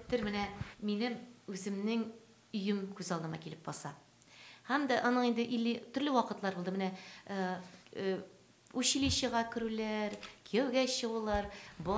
нишләптер менә минем үземнең өем күз алдыма килеп баса. Һәм дә аның инде төрле вакытлар булды. Менә училищега керүләр, кияүгә чыгулар,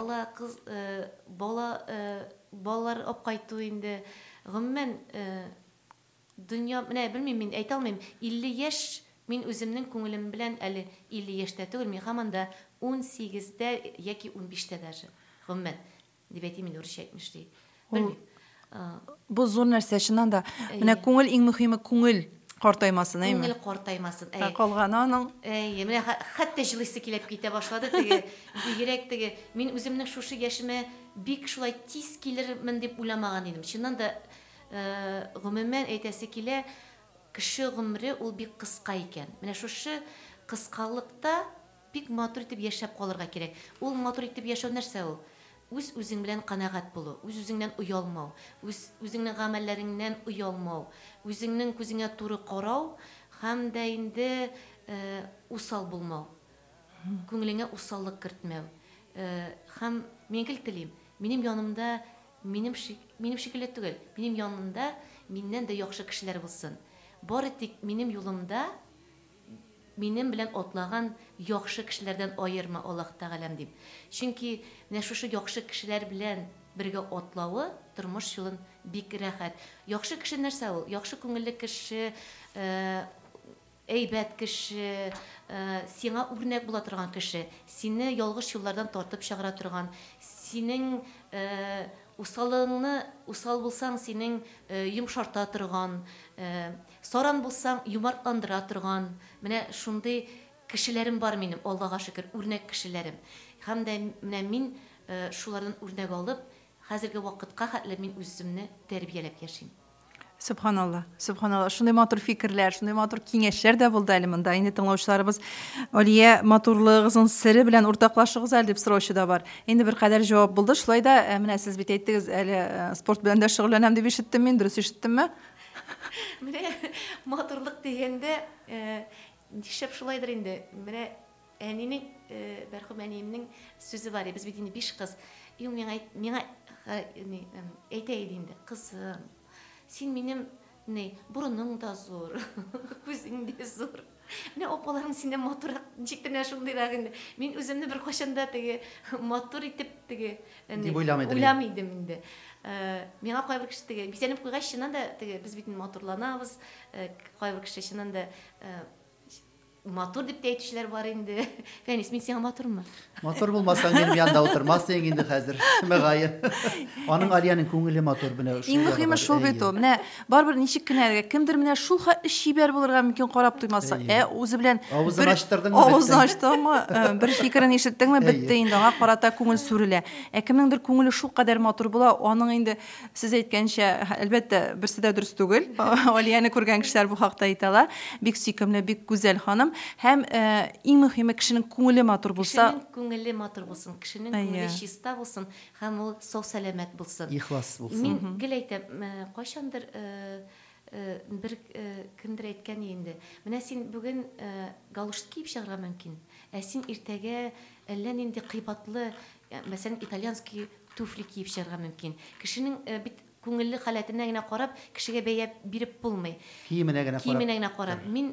балалар апкайту инде. Гомумән дөнья, менә белмим, мин әйтә алмыйм, 50 яшь мин үземнең күңелем белән әле 50 яшьтә түгел, мин һаман да 18-дә яки 15-тә даже. Гомумән, дип әйтим инде урысча әйтмешли. Белмим. Бу зур нәрсә чыннан да. Менә күңел иң мөһиме күңел картаймасын, әйме? Күңел картаймасын. Калган аның. Менә хәтта җылысы килеп китә башлады теге. Бигрәк теге мин үземнең шушы яшемә бик шулай тиз килермен дип уйламаган идем. Чыннан да гомумән әйтәсе килә, кеше гомере ул бик кыска икән. Менә шушы кыскалыкта бик матур итеп яшәп калырга кирәк. Ул матур итеп яшәү нәрсә ул? Үз-үзең белән канәгать булу, үз-үзеңнән уялмау, үзеңнең гамәлләреңнән уялмау, үзеңнең күзеңә туры карау һәм дә инде усал булмау. Күңелеңә усаллык кертмәү. Һәм мин телим, минем янымда минем шикелле түгел, минем янымда миннән дә яхшы кешеләр булсын. Бары тик минем юлымда минем белән атлаган яхшы кешеләрдән аерма Аллаһ Тәгаләм дип. Чөнки менә шушы яхшы кешеләр белән бергә атлавы тормыш юлын бик рәхәт. Яхшы кеше нәрсә ул? Яхшы күңелле кеше, әйбәт кеше, сиңа үрнәк була торган кеше, сине ялгыш юллардан тартып чыгара торган, синең усал булсаң, синең йомшарта торган, саран булсаң, юмартландыра торган. Менә шундый кешеләрем бар минем, Аллаһка шөкер, үрнәк кешеләрем. Һәм дә менә мин шулардан үрнәк алып, хәзерге вакытка хәтле мин үземне тәрбияләп яшим. Субханалла, субханалла. Шундай матур фикерләр, шундай матур киңәшләр дә булды әле монда. Инде тыңлаучыларыбыз Алия матурлыгыгызның сере белән уртаклашыгыз әле дип сораучы да бар. Инде бер кадәр җавап булды. Шулай да менә сез бит әйттегез, әле спорт белән дә шөгыльләнәм дип ишеттем мин, дөрес ишеттемме? Менә матурлык дигәндә нишләп шулайдыр инде. Менә әнинең, мәрхүм әниемнең сүзе бар. Без бит инде 5 кыз. Миңа әйтә иде инде, кызым, син минем бурының да зур, күзең дә зур. Менә апаларың синдән матуррак, ничектер шундыйрак инде. Мин үземне бер качанда теге матур итеп теге уйламыйдым инде. Миңа кайбер кеше теге бизәнеп куйгач, чыннан да теге без бит матурланабыз, кайбер кеше чыннан да матур дип әйтүчеләр бар инде. Фәнис, мин сиңа матурмы? Матур булмасаң, минем янда утырмассың инде хәзер. Мәгае. Аның Алияның күңеле матур менә шул. Иң мөһиме шул бит ул. Менә барбер ничек кенә кемдер менә шул хәтле шибәр булырга мөмкин карап туймаса, үзе белән авызын ачтырдыңмы? Авызын ачтыңмы? Бер фикерен ишеттеңме? Битте инде, аңа карата күңел сүрелә. Кемнеңдер күңеле шул кадәр матур була, аның инде сез әйткәнчә, әлбәттә, берсе дә дөрес түгел. Алияны күргән кешеләр бу хакта әйтәләр. Бик сөйкемле, бик гүзәл ханым. Һәм иң мөһиме кешенең күңеле матур булса, кешенең күңеле матур булсын, кешенең күңеле чиста булсын, һәм ул сау сәламәт булсын. Ихлас булсын. Мин гел әйтәм, кайчандыр бер кемдер әйткән инде. Менә син бүген галошка киеп чыгарга мөмкин. Син иртәгә әллә нинди кыйбатлы, мәсәлән, итальянский туфли киеп чыгарга мөмкин. Кешенең бит күңелле халәтенә генә карап, кешегә бәя биреп булмый. Киеменә генә карап. Мин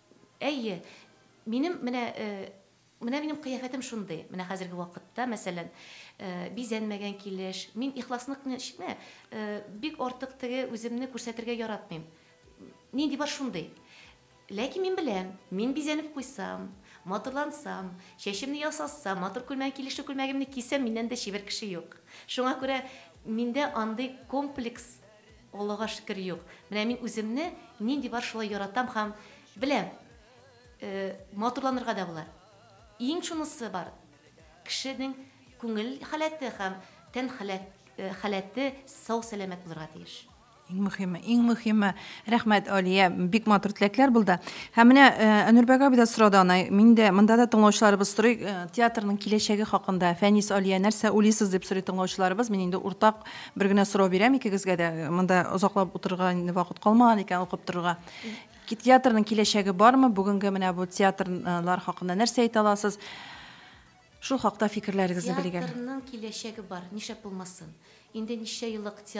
минем минем кыяфәтем шундый. Менә хәзерге вакытта, мәсәлән, бизәнмәгән килеш, мин ихласлыкны ишетмә, бик артык теге үземне күрсәтергә яратмыйм. Нинди бар шундый. Ләкин мин беләм, мин бизәнеп куйсам, матурлансам, чәчемне ясасам, матур күлмәгән килешле күлмәгемне кисәм, миннән дә чибәр кеше юк. Шуңа күрә миндә андый комплекс, Аллаһка шөкер, юк. Менә мин үземне нинди бар шулай яратам һәм беләм, матурланырга да була. Иң шунысы бар. Кешенең күңел халәте һәм тән халәте сау сәламәт булырга тиеш. Иң мөһиме. Рәхмәт, Алия. Бик матур теләкләр булды. Һәм менә Әнүрбәк абый да сорады аны. Мин дә монда да тыңлаучыларыбыз сорый, театрның киләчәге хакында. Фәнис, Алия, нәрсә уйлыйсыз дип сорый тыңлаучыларыбыз. Мин инде уртак бер генә сорау бирәм икегезгә дә. Монда озаклап утырырга вакыт калмаган икән укып торырга. Театрның киләчәге бармы? Бүгенге менә бу театрлар хакында нәрсә әйтә аласыз? Шул хакта фикерләрегезне белгән. Театрның киләчәге бар, нишләп булмасын. Инде ничә еллык